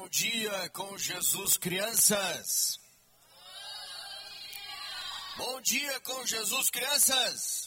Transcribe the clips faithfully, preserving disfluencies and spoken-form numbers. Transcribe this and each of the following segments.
Bom dia com Jesus, crianças. Bom dia com Jesus, crianças.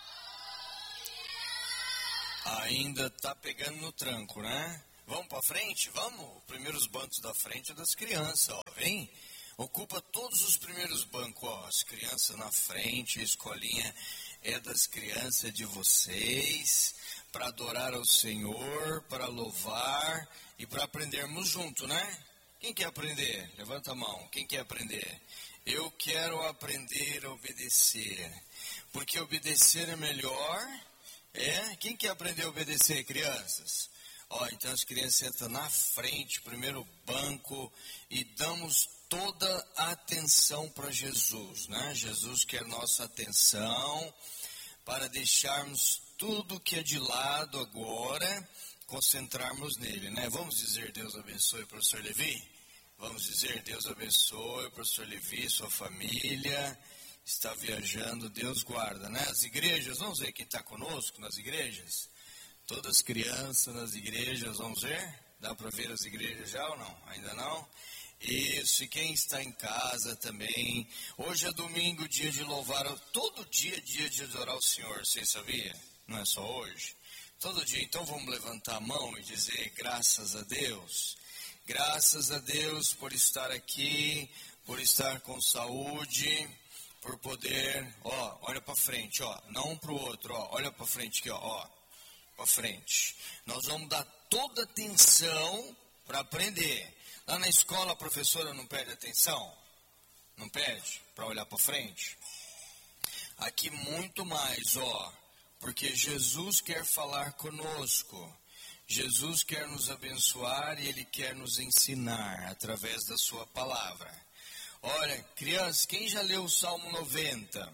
Ainda tá pegando no tranco, né? Vamos para frente? Vamos? Os primeiros bancos da frente é das crianças, ó. Vem. Ocupa todos os primeiros bancos, ó. As crianças na frente, a escolinha é das crianças de vocês, para adorar ao Senhor, para louvar e para aprendermos junto, né? Quem quer aprender? Levanta a mão. Quem quer aprender? Eu quero aprender a obedecer, porque obedecer é melhor. É? Quem quer aprender a obedecer, crianças? Ó, então as crianças sentam na frente, primeiro banco, e damos toda a atenção para Jesus, né? Jesus quer nossa atenção para deixarmos tudo que é de lado agora, concentrarmos nele, né? Vamos dizer Deus abençoe, professor Levi? Vamos dizer Deus abençoe, professor Levi, sua família está viajando, Deus guarda, né? As igrejas, vamos ver quem está conosco nas igrejas? Todas as crianças nas igrejas, vamos ver? Dá para ver as igrejas já ou não? Ainda não? Isso, e quem está em casa também. Hoje é domingo, dia de louvar, todo dia é dia de adorar o Senhor, você sabia? Não é só hoje? Todo dia, então vamos levantar a mão e dizer graças a Deus. Graças a Deus por estar aqui, por estar com saúde, por poder, ó, olha para frente, ó, não um para o outro, ó, olha para frente aqui, ó, ó, para frente. Nós vamos dar toda atenção para aprender. Lá na escola a professora não perde atenção? Não perde? Para olhar para frente? Aqui muito mais, ó, porque Jesus quer falar conosco. Jesus quer nos abençoar e Ele quer nos ensinar através da sua palavra. Olha, crianças, quem já leu o Salmo noventa?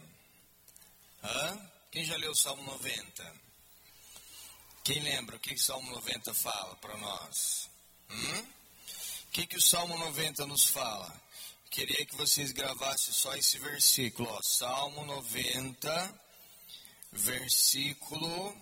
Hã? Quem já leu o Salmo noventa? Quem lembra o que o Salmo noventa fala para nós? Hum? O que, que o Salmo noventa nos fala? Queria que vocês gravassem só esse versículo, ó. Salmo noventa, versículo,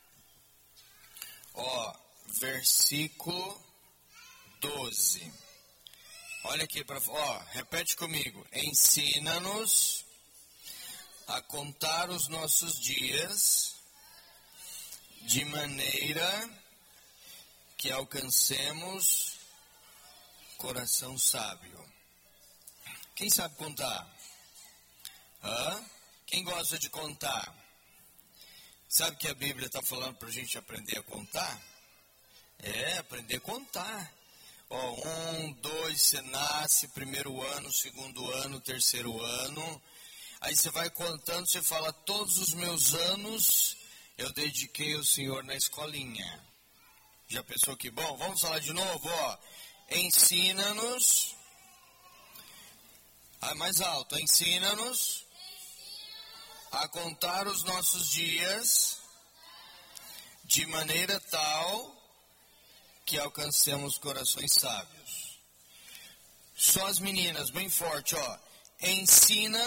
ó, versículo doze. Olha aqui, para, ó, repete comigo. Ensina-nos a contar os nossos dias de maneira que alcancemos coração sábio. Quem sabe contar? Hã? Quem gosta de contar? Sabe que a Bíblia está falando para a gente aprender a contar? É, aprender a contar. Ó, um, dois, você nasce, primeiro ano, segundo ano, terceiro ano. Aí você vai contando, você fala, todos os meus anos eu dediquei ao Senhor na escolinha. Já pensou que bom? Vamos falar de novo, ó. Ensina-nos. Ah, mais alto. Ensina-nos a contar os nossos dias de maneira tal que alcancemos corações sábios. Só as meninas, bem forte, ó. Ensina